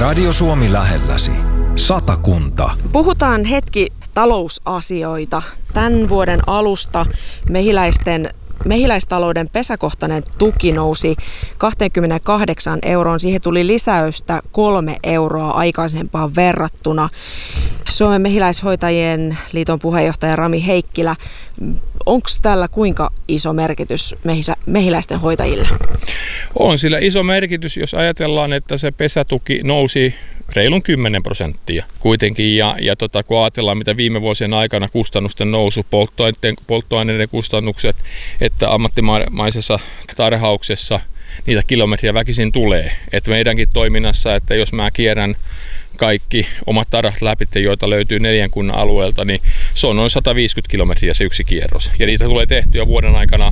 Radio Suomi lähelläsi. Satakunta. Puhutaan hetki talousasioita. Tämän vuoden alusta mehiläistalouden pesäkohtainen tuki nousi 28 €. Siihen tuli lisäystä 3 € aikaisempaan verrattuna. Suomen mehiläishoitajien liiton puheenjohtaja Rami Heikkilä, onko tällä kuinka iso merkitys mehiläisten hoitajille? On sillä iso merkitys, jos ajatellaan, että se pesätuki nousi reilun 10% kuitenkin. Ja kun ajatellaan, mitä viime vuosien aikana kustannusten nousu, polttoaineiden kustannukset, että ammattimaisessa tarhauksessa niitä kilometriä väkisin tulee. Että meidänkin toiminnassa, että jos mä kierrän kaikki omat tarhat läpi, joita löytyy 4 kunnan alueelta, niin se on noin 150 kilometriä se yksi kierros. Ja niitä tulee tehtyä vuoden aikana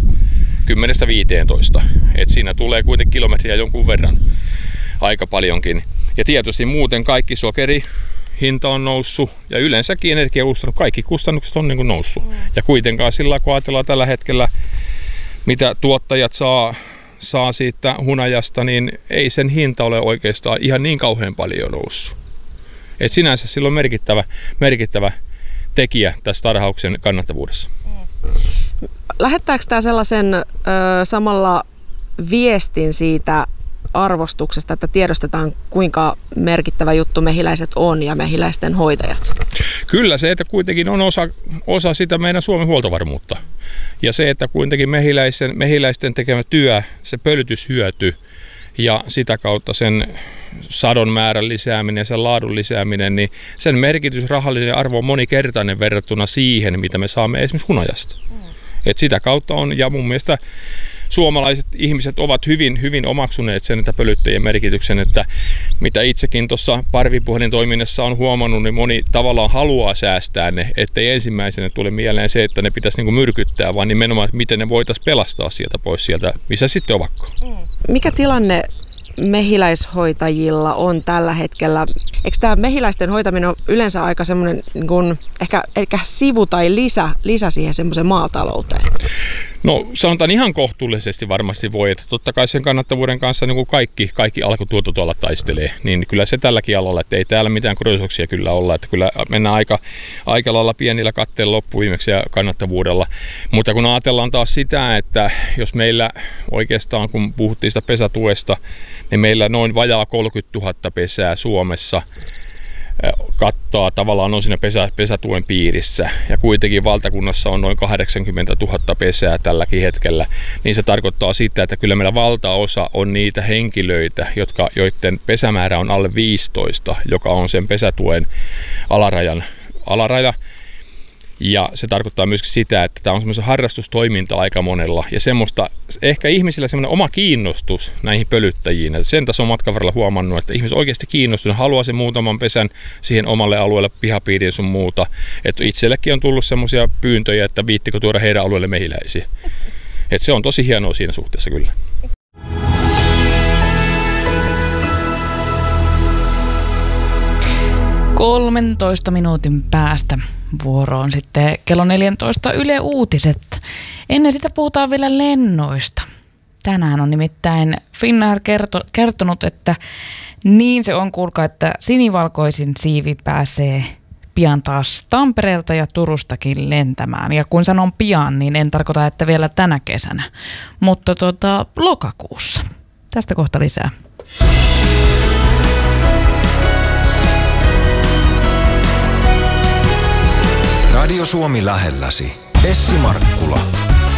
10-15. Et siinä tulee kuitenkin kilometriä jonkun verran, aika paljonkin. Ja tietysti muuten kaikki sokerihinta on noussut ja yleensäkin energiakustannukset, kaikki kustannukset on niin kuin noussut. Ja kuitenkaan sillä kun ajatellaan tällä hetkellä, mitä tuottajat saa siitä hunajasta, niin ei sen hinta ole oikeastaan ihan niin kauhean paljon noussut. Et sinänsä sillä on merkittävä tekijä tässä tarhauksen kannattavuudessa. Lähettääkö tämä sellaisen samalla viestin siitä arvostuksesta, että tiedostetaan kuinka merkittävä juttu mehiläiset on ja mehiläisten hoitajat? Kyllä se, että kuitenkin on osa sitä meidän Suomen huoltovarmuutta. Ja se, että kuitenkin mehiläisten tekemä työ, se pölytyshyöty ja sitä kautta sen sadon määrän lisääminen ja sen laadun lisääminen, niin sen merkitys, rahallinen arvo on monikertainen verrattuna siihen, mitä me saamme esimerkiksi hunajasta. Et sitä kautta on, ja mun mielestä suomalaiset ihmiset ovat hyvin omaksuneet sen, että pölyttäjien merkityksen, että mitä itsekin tuossa parvipuhelintoiminnassa on huomannut, niin moni tavallaan haluaa säästää ne, ettei ensimmäisenä tule mieleen se, että ne pitäisi niinku myrkyttää, vaan nimenomaan, että miten ne voitaisiin pelastaa sieltä pois sieltä, missä sitten ovatko. Mikä tilanne mehiläishoitajilla on tällä hetkellä? Eikö tämä mehiläisten hoitaminen ole yleensä aika semmoinen niin kuin ehkä sivu tai lisä siihen semmoiseen maatalouteen? No sanotaan ihan kohtuullisesti varmasti voi, että totta kai sen kannattavuuden kanssa niin kuin kaikki alkutuotantoala taistelee, niin kyllä se tälläkin alalla, että ei täällä mitään kroisoksia kyllä olla, että kyllä mennään aika lailla pienillä katteen loppuviimeksi ja kannattavuudella, mutta kun ajatellaan taas sitä, että jos meillä oikeastaan, kun puhuttiin sitä pesätuesta, niin meillä noin vajaa 30 000 pesää Suomessa kattaa tavallaan on siinä pesätuen piirissä ja kuitenkin valtakunnassa on noin 80 000 pesää tälläkin hetkellä, niin se tarkoittaa sitä, että kyllä meillä valtaosa on niitä henkilöitä, joiden pesämäärä on alle 15, joka on sen pesätuen alaraja. Ja se tarkoittaa myöskin sitä, että tämä on semmoista harrastustoimintaa aika monella ja semmoista ehkä ihmisillä semmoinen oma kiinnostus näihin pölyttäjiin. Sen taas on matkan varrella huomannut, että ihmiset oikeasti kiinnostunut, haluaa sen muutaman pesän siihen omalle alueelle, pihapiiriin sun muuta. Että itsellekin on tullut semmoisia pyyntöjä, että viittikö tuoda heidän alueelle mehiläisiä. Että se on tosi hienoa siinä suhteessa kyllä. Kolmentoista minuutin päästä vuoroon sitten kello 14 Yle Uutiset. Ennen sitä puhutaan vielä lennoista. Tänään on nimittäin Finnair kertonut, että niin se on, kuulkaa, että sinivalkoisin siivi pääsee pian taas Tampereelta ja Turustakin lentämään. Ja kun sanon pian, niin en tarkoita, että vielä tänä kesänä, mutta lokakuussa. Tästä kohta lisää. Radio Suomi lähelläsi. Essi Markkula.